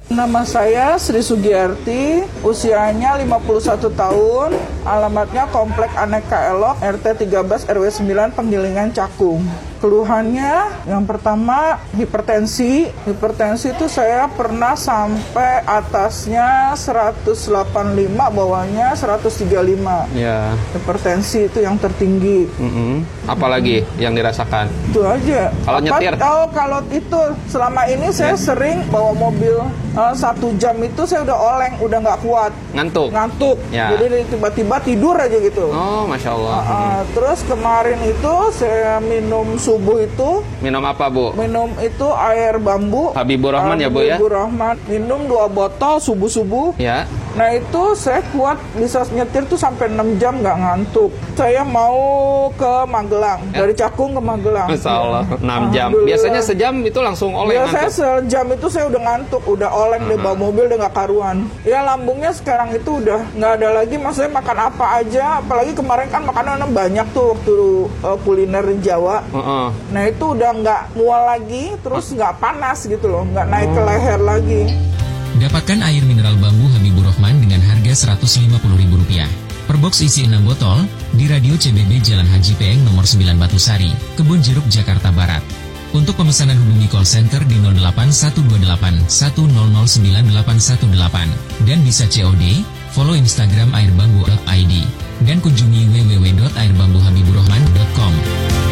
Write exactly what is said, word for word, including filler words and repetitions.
Nama saya Sri Sugiyarti, usianya lima puluh satu tahun, alamatnya Komplek Aneka Elok, R T tiga belas R W sembilan, Penggilingan, Cakung. Keluhannya yang pertama hipertensi. Hipertensi itu saya pernah sampai atasnya seratus delapan puluh lima, bawahnya seratus tiga puluh lima. Ya. Hipertensi itu yang tertinggi. Mm-hmm. Apalagi mm-hmm. yang dirasakan? Itu aja. Kalau nyetir? Oh, kalau itu selama ini saya yeah. sering bawa mobil uh, satu jam itu saya udah oleng, udah nggak kuat. Ngantuk? Ngantuk. Ya. Jadi tiba-tiba tidur aja gitu. Oh, Masya Allah. Uh, uh, terus kemarin itu saya minum subuh itu. Minum apa, Bu? Minum itu air bambu. Habibur Rahman ya, Bu ya? Habibur Rahman. Minum dua botol subuh-subuh. Ya. Nah itu saya kuat bisa nyetir tuh sampai enam jam nggak ngantuk. Saya mau ke Magelang, eh. dari Cakung ke Magelang. Masya Allah, ya. enam jam. Biasanya sejam itu langsung oleng. Biasanya sejam itu saya udah ngantuk, udah oleng, uh-huh. deh bawa mobil udah nggak karuan. Ya lambungnya sekarang itu udah nggak ada lagi, maksudnya makan apa aja. Apalagi kemarin kan makanan banyak tuh waktu uh, kuliner di Jawa. Uh-uh. Nah itu udah nggak mual lagi, terus nggak panas gitu loh, nggak naik uh. ke leher lagi. Dapatkan air mineral bambu Habibur Rahman dengan harga seratus lima puluh ribu rupiah. Per box isi enam botol di Radio C B B Jalan Haji Peeng nomor sembilan Batu Sari, Kebun Jeruk, Jakarta Barat. Untuk pemesanan hubungi call center di nol delapan satu dua delapan satu nol nol sembilan delapan satu delapan dan bisa C O D, follow Instagram airbambu dot I D dan kunjungi w w w dot airbambuhabiburrahman dot com.